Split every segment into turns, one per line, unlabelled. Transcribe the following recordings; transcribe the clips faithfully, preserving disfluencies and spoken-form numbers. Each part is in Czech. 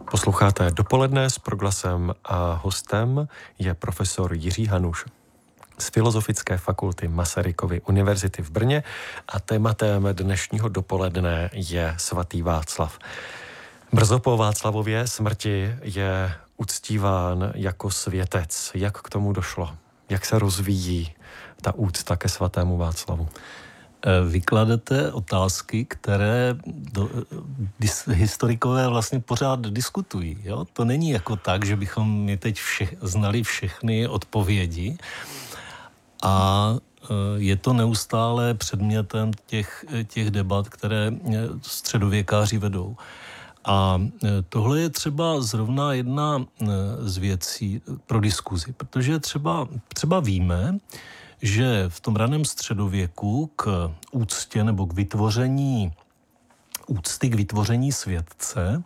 Posloucháte Dopoledne s Proglasem a hostem je profesor Jiří Hanuš z Filozofické fakulty Masarykovy univerzity v Brně a tématem dnešního dopoledne je svatý Václav. Brzo po Václavově smrti je uctíván jako světec. Jak k tomu došlo? Jak se rozvíjí ta úcta ke svatému Václavu?
Vykladete otázky, které do, dis, historikové vlastně pořád diskutují. Jo? To není jako tak, že bychom my teď vše, znali všechny odpovědi a je to neustále předmětem těch, těch debat, které středověkáři vedou. A tohle je třeba zrovna jedna z věcí pro diskuzi, protože třeba, třeba víme, že v tom raném středověku k úctě nebo k vytvoření úcty, k vytvoření světce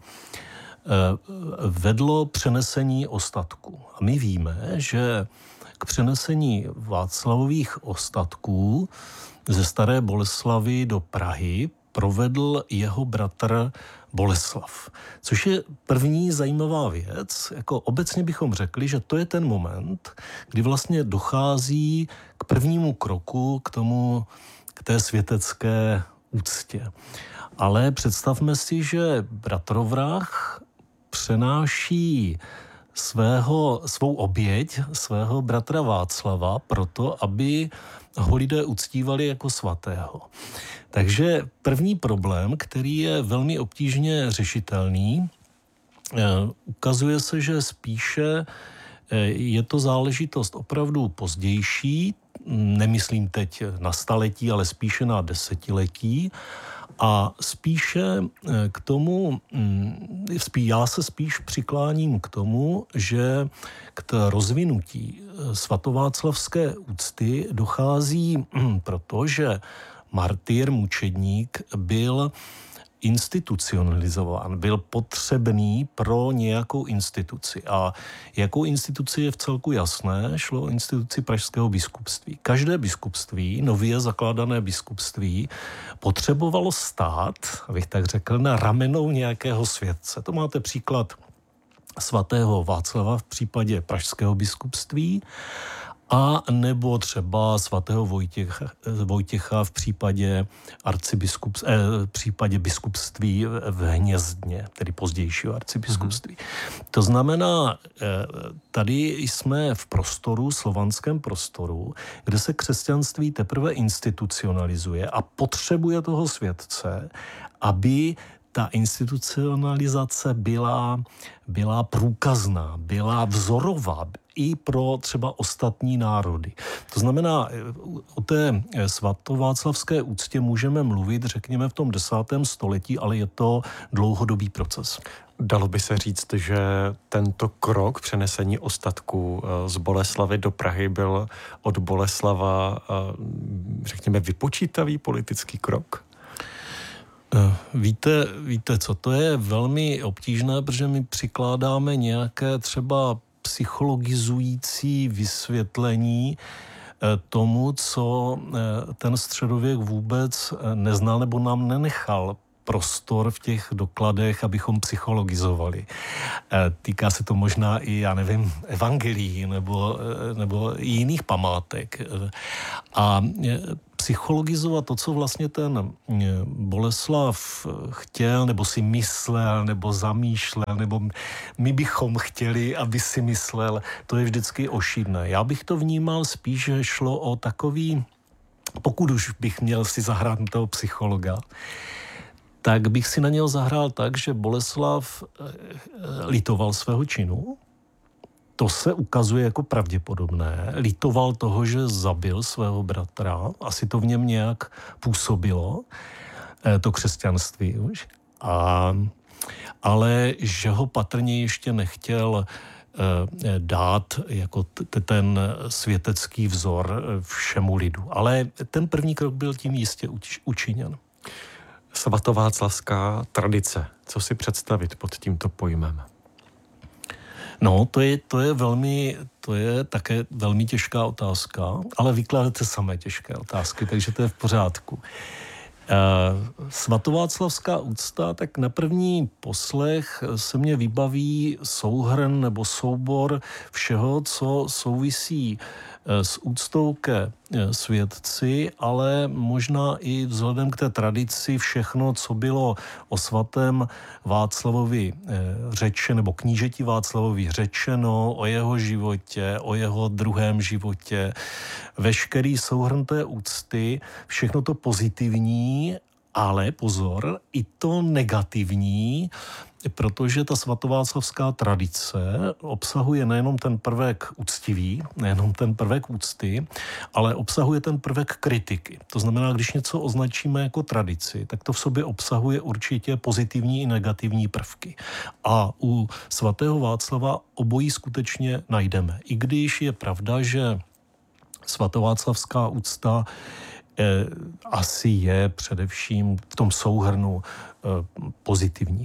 vedlo přenesení ostatků. A my víme, že k přenesení Václavových ostatků ze Staré Boleslavy do Prahy provedl jeho bratr Boleslav. Což je první zajímavá věc. Jako obecně bychom řekli, že to je ten moment, kdy vlastně dochází k prvnímu kroku k tomu, k té světecké úctě. Ale představme si, že bratrovrah přenáší svého, svou oběť, svého bratra Václava proto, aby ho lidé uctívali jako svatého. Takže první problém, který je velmi obtížně řešitelný, ukazuje se, že spíše je to záležitost opravdu pozdější, nemyslím teď na staletí, ale spíše na desetiletí, a spíše k tomu, já se spíš přikláním k tomu, že k rozvinutí svatováclavské úcty dochází, protože martyr, mučedník byl institucionalizován, byl potřebný pro nějakou instituci. A jakou instituci je v celku jasné, šlo o instituci pražského biskupství. Každé biskupství, nově zakládané biskupství, potřebovalo stát, abych tak řekl, na ramenou nějakého světce. To máte příklad svatého Václava v případě pražského biskupství, a nebo třeba svatého Vojtěcha, Vojtěcha v případě arcibiskups, eh, v případě biskupství v Hnězdně, tedy pozdějšího arcibiskupství. Mm-hmm. To znamená, eh, tady jsme v prostoru, slovanském prostoru, kde se křesťanství teprve institucionalizuje a potřebuje toho světce, aby ta institucionalizace byla, byla průkazná, byla vzorová i pro třeba ostatní národy. To znamená, o té svatováclavské úctě můžeme mluvit, řekněme, v tom desátém století, ale je to dlouhodobý proces.
Dalo by se říct, že tento krok přenesení ostatků z Boleslavy do Prahy byl od Boleslava, řekněme, vypočítavý politický krok?
Víte, víte co, to je velmi obtížné, protože my přikládáme nějaké třeba psychologizující vysvětlení tomu, co ten středověk vůbec neznal nebo nám nenechal prostor v těch dokladech, abychom psychologizovali. Týká se to možná i, já nevím, evangelií nebo, nebo jiných památek. A psychologizovat to, co vlastně ten Boleslav chtěl, nebo si myslel, nebo zamýšlel, nebo my bychom chtěli, aby si myslel, to je vždycky ošidné. Já bych to vnímal spíš, že šlo o takový, pokud už bych měl si zahrát na toho psychologa, tak bych si na něho zahrál tak, že Boleslav litoval svého činu. To se ukazuje jako pravděpodobné. Litoval toho, že zabil svého bratra. Asi to v něm nějak působilo, to křesťanství už. A, ale že ho patrně ještě nechtěl dát jako t- ten světecký vzor všemu lidu. Ale ten první krok byl tím jistě uč- učiněn.
Svatováclavská tradice. Co si představit pod tímto pojmem?
No, to je, to je velmi, to je také velmi těžká otázka, ale vykládáte samé těžké otázky, takže to je v pořádku. Svatováclavská úcta, tak na první poslech se mě vybaví souhrn nebo soubor všeho, co souvisí s úctou ke světci, ale možná i vzhledem k té tradici všechno, co bylo o svatém Václavovi řečeno, nebo knížeti Václavovi řečeno, o jeho životě, o jeho druhém životě, veškerý souhrn té úcty, všechno to pozitivní, ale pozor, i to negativní, protože ta svatováclavská tradice obsahuje nejenom ten prvek úctivý, nejenom ten prvek úcty, ale obsahuje ten prvek kritiky. To znamená, když něco označíme jako tradici, tak to v sobě obsahuje určitě pozitivní i negativní prvky. A u svatého Václava obojí skutečně najdeme. I když je pravda, že svatováclavská úcta eh, asi je především v tom souhrnu eh, pozitivní.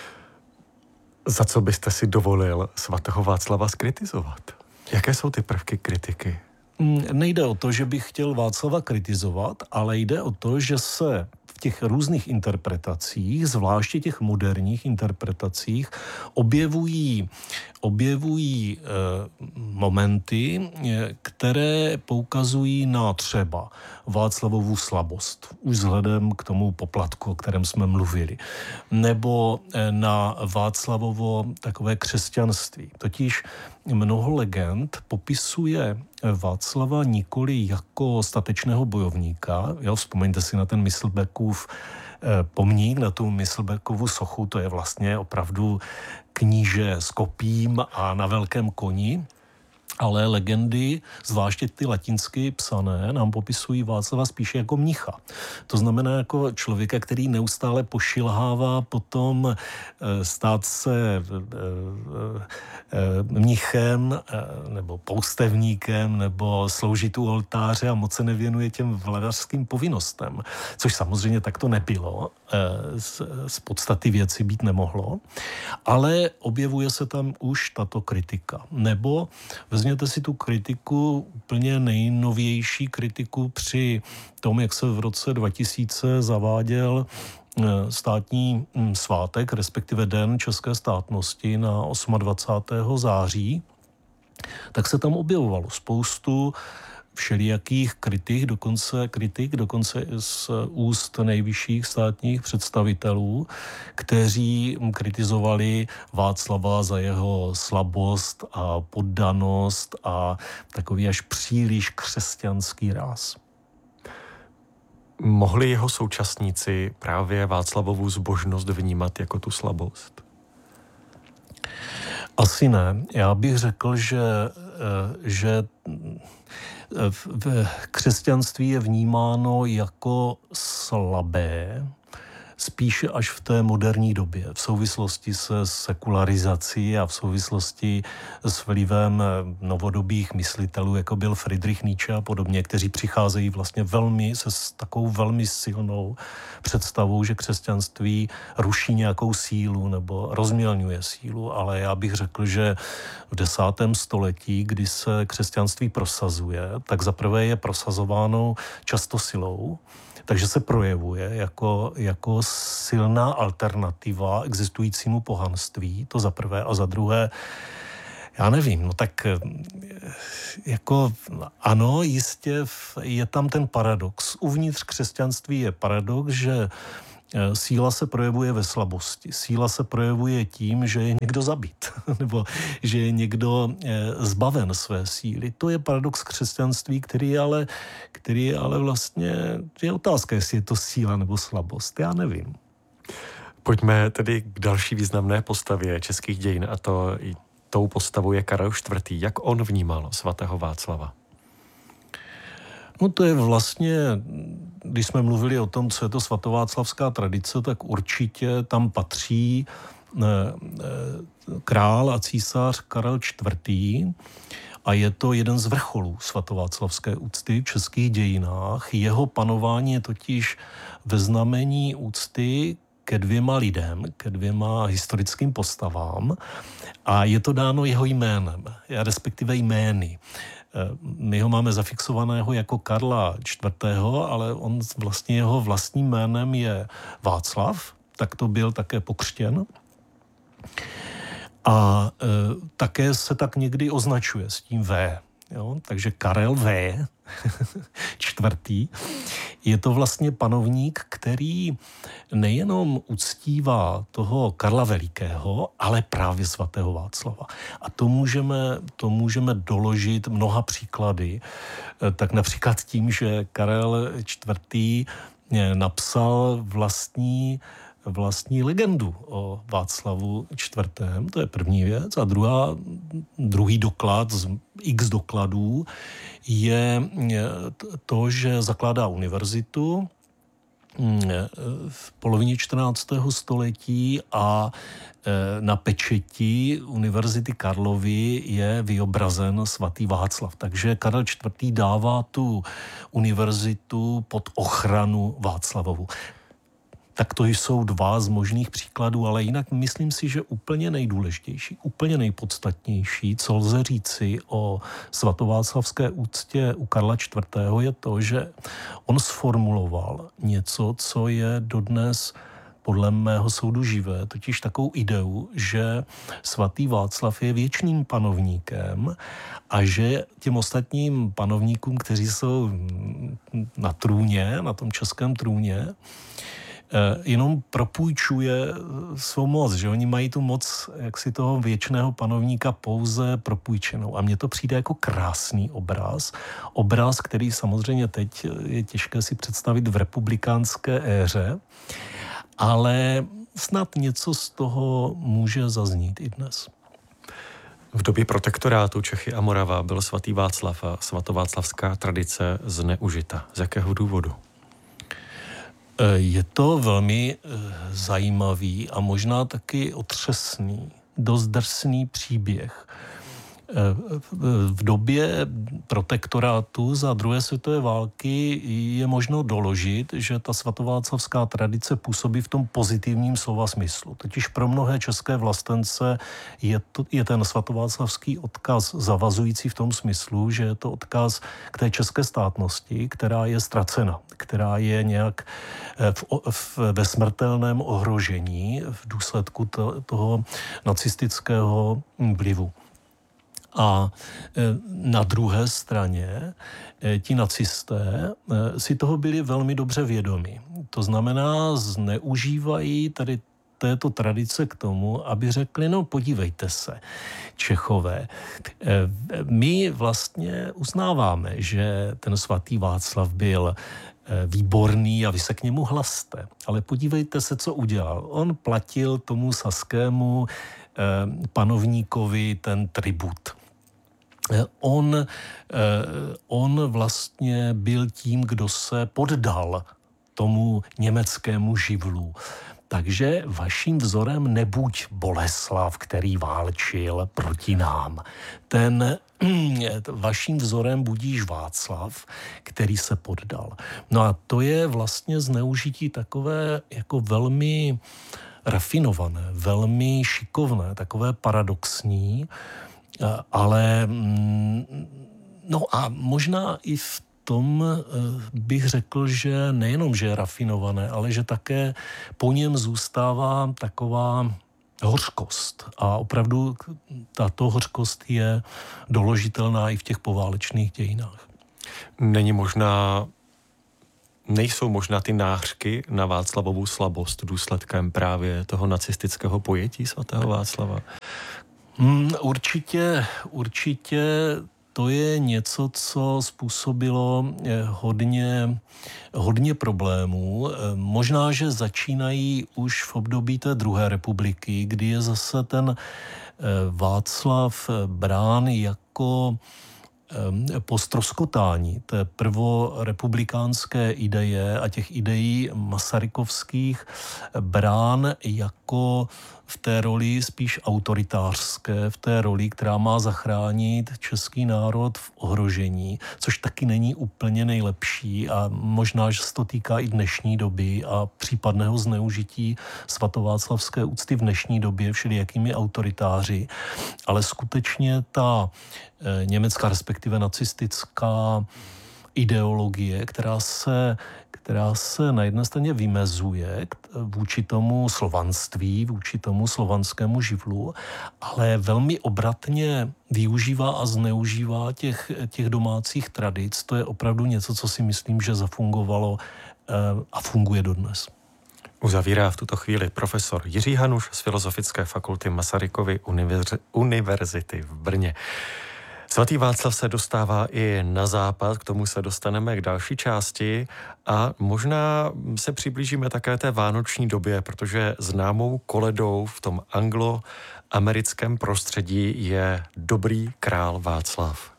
Za co byste si dovolil svatého Václava skritizovat? Jaké jsou ty prvky kritiky?
Nejde o to, že bych chtěl Václava kritizovat, ale jde o to, že se v těch různých interpretacích, zvláště těch moderních interpretacích, objevují, objevují e, momenty, které poukazují na třeba Václavovu slabost, už vzhledem k tomu poplatku, o kterém jsme mluvili, nebo na Václavovo takové křesťanství. Totiž mnoho legend popisuje Václava nikoli jako statečného bojovníka. Jo, vzpomeňte si na ten Myslbekův pomník, na tu Myslbekovu sochu, to je vlastně opravdu kníže s kopím a na velkém koni. Ale legendy, zvláště ty latinsky psané, nám popisují Václava spíše jako mnicha. To znamená jako člověka, který neustále pošilhává potom stát se mnichem nebo poustevníkem nebo sloužit u oltáře a moc se nevěnuje těm vladařským povinnostem. Což samozřejmě takto nebylo. Z podstaty věci být nemohlo. Ale objevuje se tam už tato kritika. Nebo vezměte si tu kritiku, úplně nejnovější kritiku při tom, jak se v roce dva tisíce zaváděl státní svátek, respektive Den české státnosti na dvacátého osmého září, tak se tam objevovalo spoustu všelijakých kritik, dokonce kritik, dokonce z úst nejvyšších státních představitelů, kteří kritizovali Václava za jeho slabost a poddanost a takový až příliš křesťanský ráz.
Mohli jeho současníci právě Václavovu zbožnost vnímat jako tu slabost?
Asi ne. Já bych řekl, že, že v křesťanství je vnímáno jako slabé, spíše až v té moderní době, v souvislosti se sekularizací a v souvislosti s vlivem novodobých myslitelů, jako byl Friedrich Nietzsche a podobně, kteří přicházejí vlastně velmi se s takovou velmi silnou představou, že křesťanství ruší nějakou sílu nebo rozmělňuje sílu, ale já bych řekl, že v desátém století, kdy se křesťanství prosazuje, tak zaprvé je prosazováno často silou, takže se projevuje jako, jako silná alternativa existujícímu pohanství, to za prvé, a za druhé, já nevím, no tak jako ano, jistě je tam ten paradox. Uvnitř křesťanství je paradox, že síla se projevuje ve slabosti. Síla se projevuje tím, že je někdo zabit, nebo že je někdo zbaven své síly. To je paradox křesťanství, který ale, který ale vlastně je otázka, jestli je to síla nebo slabost. Já nevím.
Pojďme tedy k další významné postavě českých dějin, a to tou postavou je Karel čtvrtý. Jak on vnímal svatého Václava?
No to je vlastně, když jsme mluvili o tom, co je to svatováclavská tradice, tak určitě tam patří král a císař Karel čtvrtý. A je to jeden z vrcholů svatováclavské úcty v českých dějinách. Jeho panování je totiž ve znamení úcty ke dvěma lidem, ke dvěma historickým postavám a je to dáno jeho jménem, respektive jmény. My ho máme zafixovaného jako Karla čtvrtého., ale on vlastně jeho vlastním jménem je Václav, tak to byl také pokřtěn. A e, také se tak někdy označuje s tím V. Jo? Takže Karel V. čtvrtý. Je to vlastně panovník, který nejenom uctívá toho Karla Velikého, ale právě svatého Václava. A to můžeme, to můžeme doložit mnoha příklady. Tak například tím, že Karel čtvrtý. napsal vlastní vlastní legendu o Václavu čtvrtém. To je první věc. A druhá, druhý doklad z x dokladů je to, že zakládá univerzitu v polovině čtrnáctého století a na pečeti Univerzity Karlovy je vyobrazen svatý Václav. Takže Karel čtvrtý. dává tu univerzitu pod ochranu Václavovu. Tak to jsou dva z možných příkladů, ale jinak myslím si, že úplně nejdůležitější, úplně nejpodstatnější, co lze říci o svatováclavské úctě u Karla čtvrtého. je to, že on sformuloval něco, co je dodnes podle mého soudu živé, totiž takovou ideu, že svatý Václav je věčným panovníkem a že těm ostatním panovníkům, kteří jsou na trůně, na tom českém trůně, jenom propůjčuje svou moc, že oni mají tu moc jaksi toho věčného panovníka pouze propůjčenou. A mně to přijde jako krásný obraz. Obraz, který samozřejmě teď je těžké si představit v republikánské éře, ale snad něco z toho může zaznít i dnes.
V době protektorátu Čechy a Morava byl svatý Václav a svatováclavská tradice zneužita. Z jakého důvodu?
Je to velmi zajímavý a možná taky otřesný, dost drsný příběh. V době protektorátu za druhé světové války je možno doložit, že ta svatováclavská tradice působí v tom pozitivním slova smyslu. Totiž pro mnohé české vlastence je, to, je ten svatováclavský odkaz zavazující v tom smyslu, že je to odkaz k té české státnosti, která je ztracena, která je nějak v, v, ve smrtelném ohrožení v důsledku to, toho nacistického vlivu. A na druhé straně ti nacisté si toho byli velmi dobře vědomi. To znamená, zneužívají tady této tradice k tomu, aby řekli, no podívejte se, Čechové, my vlastně uznáváme, že ten svatý Václav byl výborný a vy se k němu hlaste. Ale podívejte se, co udělal. On platil tomu saskému panovníkovi ten tribut. On, on vlastně byl tím, kdo se poddal tomu německému živlu. Takže vaším vzorem nebuď Boleslav, který válčil proti nám. Ten vaším vzorem budíš Václav, který se poddal. No a to je vlastně zneužití takové jako velmi rafinované, velmi šikovné, takové paradoxní, ale no a možná i v tom bych řekl, že nejenom, že je rafinované, ale že také po něm zůstává taková hořkost. A opravdu tato hořkost je doložitelná i v těch poválečných dějinách.
Není možná, nejsou možná ty nářky na Václavovu slabost důsledkem právě toho nacistického pojetí svatého Václava?
Hmm, určitě, určitě to je něco, co způsobilo hodně, hodně problémů. Možná, že začínají už v období té druhé republiky, kdy je zase ten Václav brán jako po ztroskotání té prvorepublikánské ideje a těch ideí masarykovských brán jako v té roli spíš autoritářské, v té roli, která má zachránit český národ v ohrožení, což taky není úplně nejlepší a možná, že se to týká i dnešní doby a případného zneužití svatováclavské úcty v dnešní době všelijakými autoritáři. Ale skutečně ta německá, respektive respektive nacistická ideologie, která se, která se na jedné straně vymezuje vůči tomu slovanství, vůči tomu slovanskému živlu, ale velmi obratně využívá a zneužívá těch, těch domácích tradic. To je opravdu něco, co si myslím, že zafungovalo a funguje dodnes.
Uzavírá v tuto chvíli profesor Jiří Hanuš z Filozofické fakulty Masarykovy univerzity v Brně. Svatý Václav se dostává i na západ, k tomu se dostaneme k další části a možná se přiblížíme také té vánoční době, protože známou koledou v tom anglo-americkém prostředí je Dobrý král Václav.